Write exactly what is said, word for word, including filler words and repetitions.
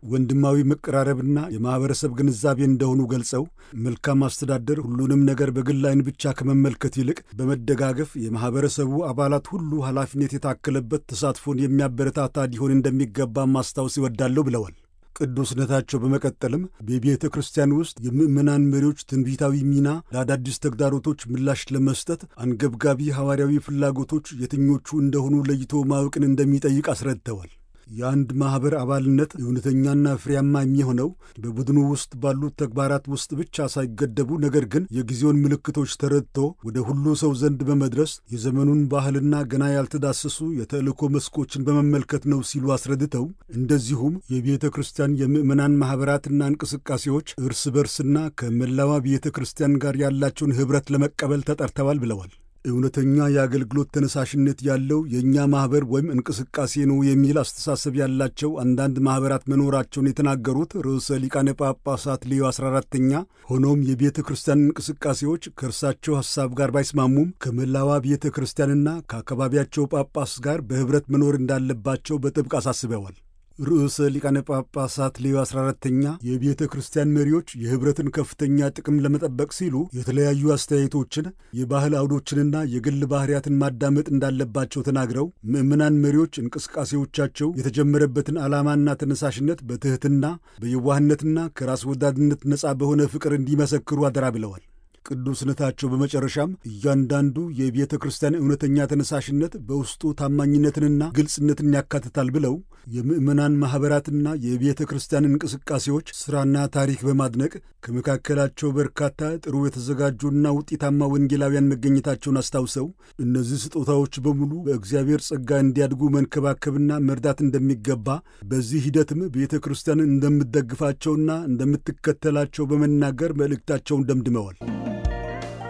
ወንድማዊ መቀራረብና የማህበረሰብ ግንዛቤ እንደሆኑ ገልጸው መልካም አስተዳደር ሁሉንም ነገር በግል ዓይን ብቻ ከመመልከት ይልቅ በመደጋገፍ የማህበረሰቡ አባላት ሁሉ ኃላፊነት የታከለበት ተሳትፎን የሚያበረታታ ሊሆን እንደሚገባ ማስታወስ ይወዳለሁ ብለዋል። ቅዱስነታቸው በመቀጠልም በቤተ ክርስቲያን ውስጥ የምዕመናን መሪዎች ትንቢታዊ ሚና ለአዳዲስ ተግዳሮቶች ምላሽ ለመስጠት አንገብጋቢ ሐዋርያዊ ፍላጎቶች የትኞቹ እንደሆኑ ለይቶ ማወቅን እንደሚጠይቅ አስረድተዋል። የአንድ ማኅበር አባልነት እውነተኛና ፍሬያማ የሚሆነው በቡድኑ ውስጥ ባሉት ተግባራት ውስጥ ብቻ ሳይገደቡ ነገር ግን የጊዜውን ምልክቶች ተረድቶ ወደ ሁሉ ሰው ዘንድ በመድረስ የዘመኑን ባህልና ገና ያልተዳሰሱ የተልእኮ መስኮችን በመመልከት ነው ሲሉ አስረድተው እንደዚሁም የቤተ ክርስቲያን የምዕመናን ማኅበራትና እንቅስቃሴዎች እርስ በርስና ከመላዋ ቤተ ክርስቲያን ጋር ያላቸውን ኅብረት ለመቀበል ተጠርተዋል ብለዋል። እውነተኛ የአገልግሎት ተነሳሽነት ያለው የእኛ ማኅበር ወይም እንቅስቃሴ ነው የሚል አስተሳሰብ ያላቸው አንዳንድ ማኅበራት መኖራቸውን የተናገሩት ርዕሰ ሊቃነ ጳጳሳት ሌዮ አስራ አራተኛ ሆኖም የቤተ ክርስቲያን እንቅስቃሴዎች ከእርሳቸው ሐሳብ ጋር ባይስማሙም ከመላዋ ቤተ ክርስቲያንና ከአካባቢያቸው ጳጳስ ጋር በኅብረት መኖር እንዳለባቸው በጥብቅ አሳስበዋል። ርዕሰ ሊቃነ ጳጳሳት ሌዮ አስራ አራተኛ የቤተ ክርስቲያን መሪዎች የኅብረትን ከፍተኛ ጥቅም ለመጠበቅ ሲሉ የተለያዩ አስተያየቶችን፣ የባህል አውዶችንና የግል ባሕርያትን ማዳመጥ እንዳለባቸው ተናግረው ምዕመናን መሪዎች እንቅስቃሴዎቻቸው የተጀመረበትን ዓላማና ተነሳሽነት በትሕትና በየዋህነትና ከራስ ወዳድነት ነፃ በሆነ ፍቅር እንዲመሰክሩ አደራ ብለዋል። ቅዱስነታቸው በመጨረሻም እያንዳንዱ የቤተ ክርስቲያን እውነተኛ ተነሳሽነት በውስጡ ታማኝነትንና ግልጽነትን ያካትታል ብለው የምዕመናን ማኅበራትና የቤተ ክርስቲያን እንቅስቃሴዎች ሥራና ታሪክ በማድነቅ ከመካከላቸው በርካታ ጥሩ የተዘጋጁና ውጤታማ ወንጌላውያን መገኘታቸውን አስታውሰው እነዚህ ስጦታዎች በሙሉ በእግዚአብሔር ጸጋ እንዲያድጉ መንከባከብና መርዳት እንደሚገባ፣ በዚህ ሂደትም ቤተ ክርስቲያን እንደምትደግፋቸውና እንደምትከተላቸው በመናገር መልእክታቸውን ደምድመዋል።